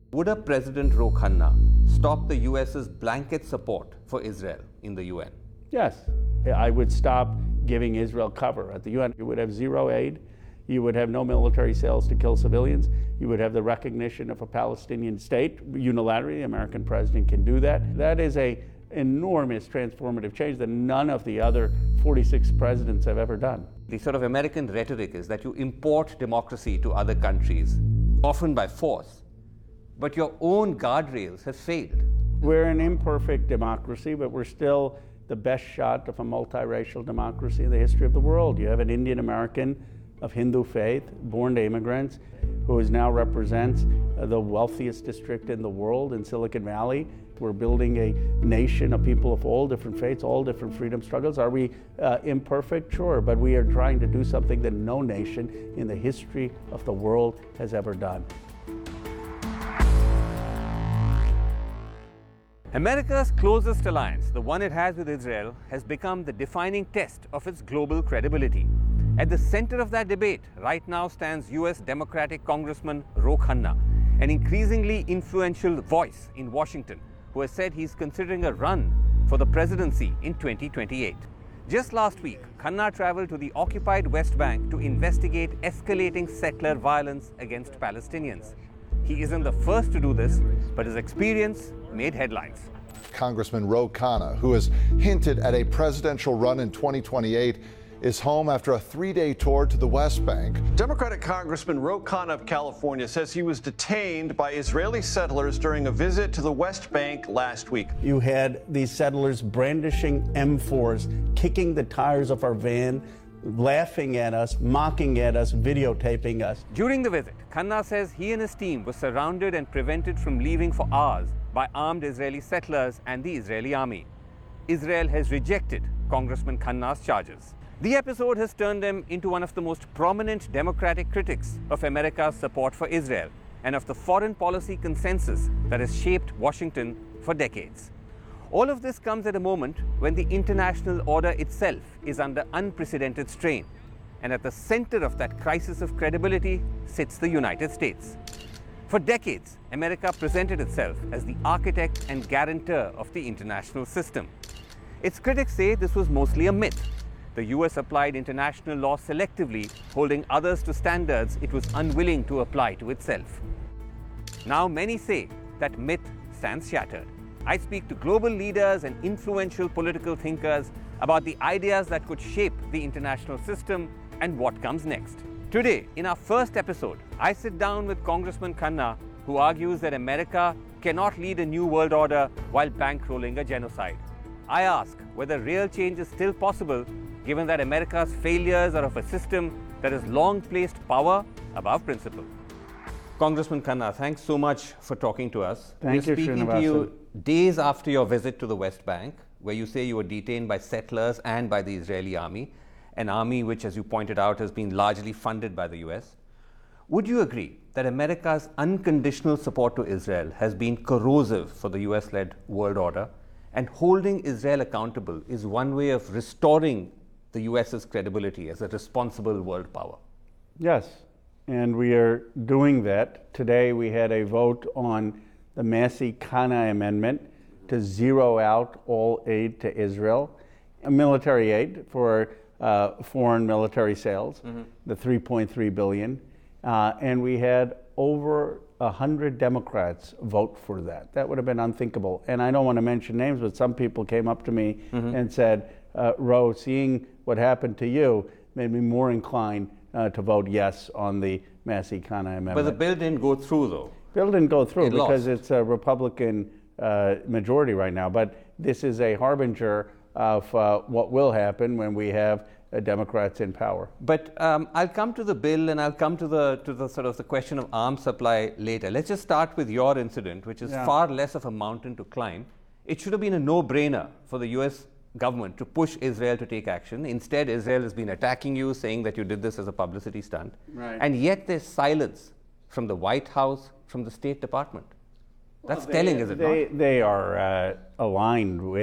Would a President Ro Khanna stop the US's blanket support for Israel in the UN? Yes, I would stop giving Israel cover. At the UN, you would have zero aid. You would have no military sales to kill civilians. You would have the recognition of a Palestinian state unilaterally. The American president can do that. That is an enormous transformative change that none of the other 46 presidents have ever done. The sort of American rhetoric is that you import democracy to other countries, often by force, but your own guardrails have failed. We're an imperfect democracy, but we're still the best shot of a multiracial democracy in the history of the world. You have an Indian American of Hindu faith, born to immigrants, who now represents the wealthiest district in the world in Silicon Valley. We're building a nation of people of all different faiths, all different freedom struggles. Are we imperfect? Sure, but we are trying to do something that no nation in the history of the world has ever done. America's closest alliance, the one it has with Israel, has become the defining test of its global credibility. At the center of that debate right now stands US Democratic Congressman Ro Khanna, an increasingly influential voice in Washington, who has said he's considering a run for the presidency in 2028. Just last week, Khanna traveled to the occupied West Bank to investigate escalating settler violence against Palestinians. He isn't the first to do this, but his experience made headlines. Congressman Ro Khanna, who has hinted at a presidential run in 2028, is home after a 3-day tour to the West Bank. Democratic Congressman Ro Khanna of California says he was detained by Israeli settlers during a visit to the West Bank last week. You had these settlers brandishing M4s, kicking the tires of our van, laughing at us, mocking at us, videotaping us. During the visit, Khanna says he and his team were surrounded and prevented from leaving for hours by armed Israeli settlers and the Israeli army. Israel has rejected Congressman Khanna's charges. The episode has turned him into one of the most prominent Democratic critics of America's support for Israel and of the foreign policy consensus that has shaped Washington for decades. All of this comes at a moment when the international order itself is under unprecedented strain, and at the center of that crisis of credibility sits the United States. For decades, America presented itself as the architect and guarantor of the international system. Its critics say this was mostly a myth. The US applied international law selectively, holding others to standards it was unwilling to apply to itself. Now many say that myth stands shattered. I speak to global leaders and influential political thinkers about the ideas that could shape the international system and what comes next. Today, in our first episode, I sit down with Congressman Khanna, who argues that America cannot lead a new world order while bankrolling a genocide. I ask whether real change is still possible, given that America's failures are of a system that has long placed power above principle. Congressman Khanna, thanks so much for talking to us. Thank you, We're speaking to you days after your visit to the West Bank, where you say you were detained by settlers and by the Israeli army, an army which, as you pointed out, has been largely funded by the US. Would you agree that America's unconditional support to Israel has been corrosive for the US-led world order, and holding Israel accountable is one way of restoring the US's credibility as a responsible world power? Yes, and we are doing that. Today we had a vote on the Massey-Khanna Amendment to zero out all aid to Israel, military aid for foreign military sales, the $3.3 billion, and we had over 100 Democrats vote for that. That would have been unthinkable. And I don't want to mention names, but some people came up to me and said, Ro, seeing what happened to you made me more inclined to vote yes on the Massey-Khanna Amendment. But the bill didn't go through, though. Bill didn't go through because lost. it's a Republican majority right now. But this is a harbinger of what will happen when we have Democrats in power. But I'll come to the bill, and I'll come to the sort of the question of arms supply later. Let's just start with your incident, which is far less of a mountain to climb. It should have been a no-brainer for the US government to push Israel to take action. Instead, Israel has been attacking you, saying that you did this as a publicity stunt. Right. And yet there's silence from the White House, from the State Department. That's telling, is it not? They are aligned with